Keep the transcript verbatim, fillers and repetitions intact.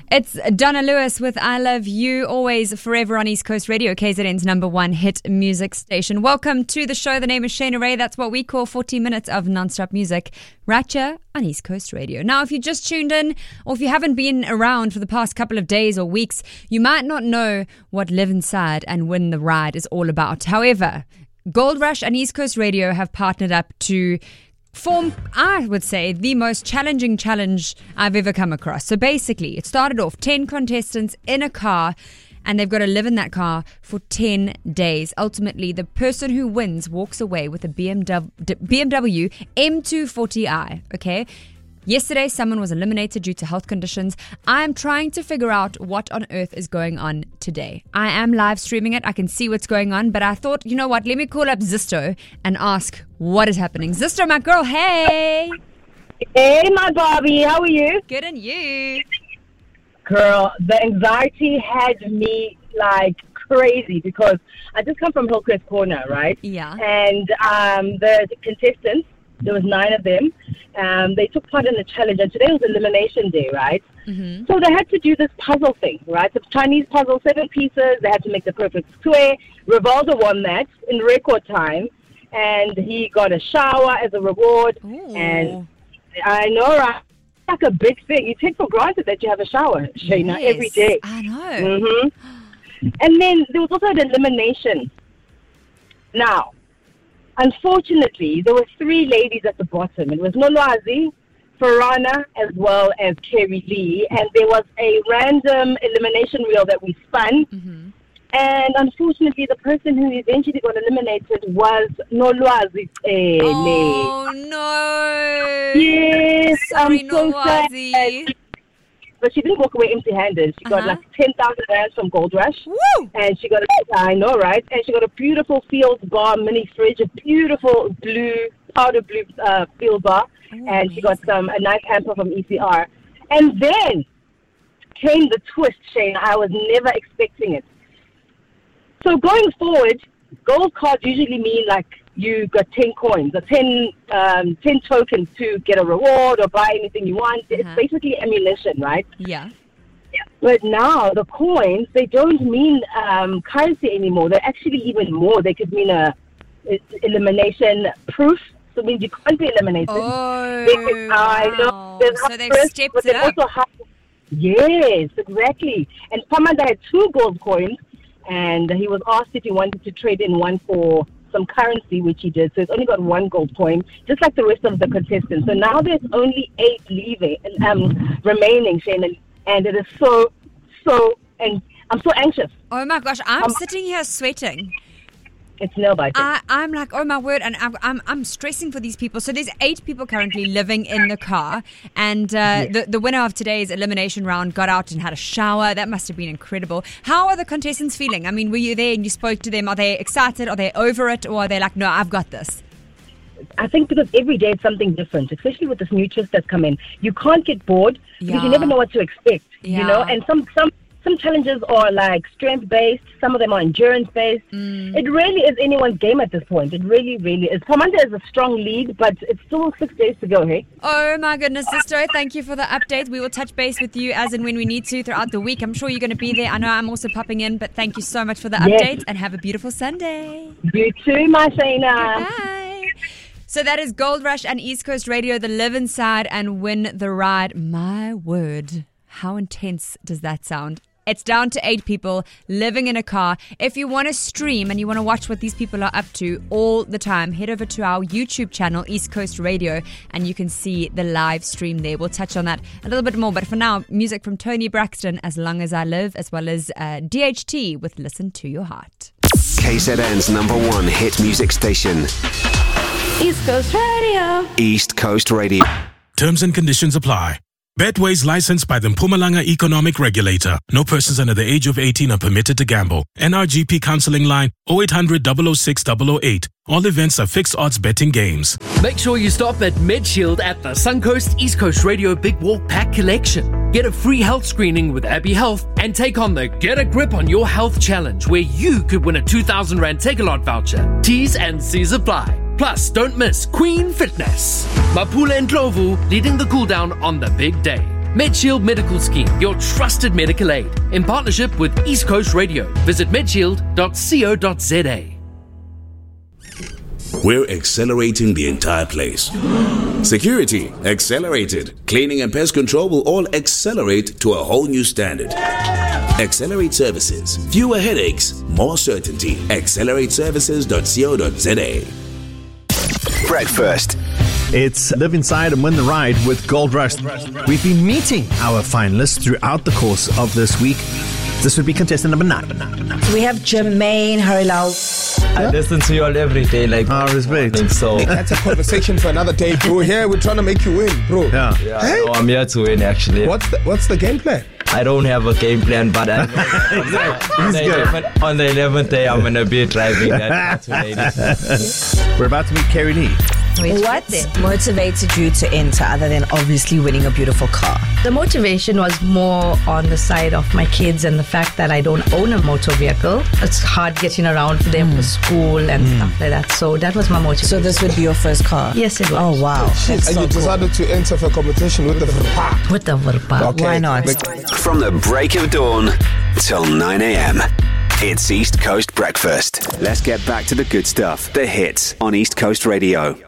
It's Donna Lewis with I Love You, always forever on East Coast Radio, K Z N's number one hit music station. Welcome to the show. The name is Shayna Ray. That's what we call forty minutes of non-stop music right here on East Coast Radio. Now, if you just tuned in or if you haven't been around for the past couple of days or weeks, you might not know what Live Inside and Win the Ride is all about. However, Gold Rush and East Coast Radio have partnered up to form, I would say, the most challenging challenge I've ever come across. So basically, it started off ten contestants in a car, and they've got to live in that car for ten days. Ultimately, the person who wins walks away with a B M W M two forty i, okay? Yesterday, someone was eliminated due to health conditions. I'm trying to figure out what on earth is going on today. I am live streaming it. I can see what's going on, but I thought, you know what? Let me call up Zisto and ask what is happening. Zisto, my girl, hey. Hey, my Bobby. How are you? Good, and you? Girl, the anxiety had me like crazy because I just come from Hillcrest Corner, right? Yeah. And um, the, the contestants, there was nine of them. Um, they took part in the challenge, and today was elimination day, right? Mm-hmm. So they had to do this puzzle thing, right? The Chinese puzzle, seven pieces. They had to make the perfect square. Rivaldo won that in record time, and he got a shower as a reward. Ooh. And I know, right? It's like a big thing. You take for granted that you have a shower, Shayna, Yes, every day. I know. Mm-hmm. And then there was also an elimination. Now, unfortunately, there were three ladies at the bottom. It was Nolwazi, Farana, as well as Kerry Lee. And there was a random elimination wheel that we spun. Mm-hmm. And unfortunately, the person who eventually got eliminated was Nolwazi. Oh, no. Yes, Sorry, I'm so Nolwazi. sad. But she didn't walk away empty-handed. She got Uh-huh. like ten thousand rands from Gold Rush. Woo! And she got a, I know, right? And she got a beautiful Fields Bar mini fridge, a beautiful blue, powder blue uh, Fields Bar. Oh, and she got some a nice hamper from E C R. And then came the twist, Shane. I was never expecting it. So going forward, gold cards usually mean like you got ten coins or ten, um, ten tokens to get a reward or buy anything you want. Uh-huh. It's basically ammunition, right? Yeah. But now the coins, they don't mean um, currency anymore. They're actually even more. They could mean a, a elimination proof. So it means you can't be eliminated. Oh, They could, I know. wow. There's So they've high stepped but it they up. also have, yes, exactly. And Pamanda had two gold coins, and he was asked if he wanted to trade in one for some currency, which he did. So he's only got one gold coin, just like the rest of the contestants. So now there's only eight leaving, um, remaining, Shane, and it is so, so, and I'm so anxious. Oh, my gosh. I'm Um, sitting here sweating. It's nail-biting. I, I'm like, oh my word, and I'm, I'm I'm stressing for these people. So there's eight people currently living in the car, and uh, Yes. the the winner of today's elimination round got out and had a shower. That must have been incredible. How are the contestants feeling? I mean, were you there and you spoke to them? Are they excited? Are they over it? Or are they like, no, I've got this? I think because every day it's something different, especially with this new twist that's come in. You can't get bored because Yeah. you never know what to expect, Yeah. you know? And some, some, some challenges are like strength-based. Some of them are endurance-based. Mm. It really is anyone's game at this point. It really, really is. Pamanda is a strong lead, but it's still six days to go, hey? Oh my goodness, sister, thank you for the update. We will touch base with you as and when we need to throughout the week. I'm sure you're going to be there. I know I'm also popping in, but thank you so much for the Yes. update and have a beautiful Sunday. You too, my Shayna. Bye. So that is Gold Rush and East Coast Radio, the Live Inside and Win the Ride. My word, how intense does that sound? It's down to eight people living in a car. If you want to stream and you want to watch what these people are up to all the time, head over to our YouTube channel, East Coast Radio, and you can see the live stream there. We'll touch on that a little bit more. But for now, music from Tony Braxton, As Long As I Live, as well as uh, D H T with Listen to Your Heart. K Z N's number one hit music station. East Coast Radio. East Coast Radio. Terms and conditions apply. Betway is licensed by the Mpumalanga Economic Regulator. No persons under the age of eighteen are permitted to gamble. N R G P counseling line oh eight hundred, double oh six, double oh eight. All events are fixed odds betting games. Make sure you stop at MedShield at the Suncoast East Coast Radio Big Walk Pack Collection. Get a free health screening with Abbey Health and take on the Get a Grip on Your Health Challenge, where you could win a two thousand rand Take-A-Lot voucher. T's and C's apply. Plus, don't miss Queen Fitness. Mapula and Ndlovu leading the cool down on the big day. MedShield Medical Scheme, your trusted medical aid. In partnership with East Coast Radio. Visit medshield dot co dot za. We're accelerating the entire place. Security, accelerated. Cleaning and pest control will all accelerate to a whole new standard. Accelerate Services. Fewer headaches, more certainty. accelerate services dot co dot za. Breakfast. It's Live Inside and Win the Ride with Gold Rush. We've been meeting our finalists throughout the course of this week. This would be contestant number nine. We have Jermaine Harilal. I listen to you all every day, like. Ah, respect. So that's a conversation for another day, bro. Here we're trying to make you win, bro. Yeah. yeah hey? no, I'm here to win, actually. What's the What's the game plan? I don't have a game plan, but I know on, the eleventh, on the eleventh day I'm gonna be driving that to ladies. We're about to meet Carrie Lee. What motivated you to enter other than obviously winning a beautiful car? The motivation was more on the side of my kids and the fact that I don't own a motor vehicle. It's hard getting around for them mm. for school and mm. stuff like that. So that was my motivation. So this would be your first car? Yes, it was. Oh, wow. And so you decided cool. to enter for competition with the Verpa. With the Verpa. Okay. Why not? From the break of dawn till nine a.m. It's East Coast Breakfast. Let's get back to the good stuff. The hits on East Coast Radio.